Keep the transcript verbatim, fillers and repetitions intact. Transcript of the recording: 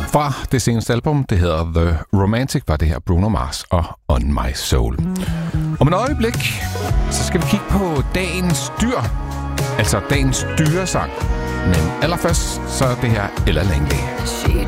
fra det seneste album. Det hedder The Romantic, var det her Bruno Mars og On My Soul. Om et øjeblik, så skal vi kigge på dagens dyr. Altså dagens dyresang. Men allerførst, så er det her Ella Langley. She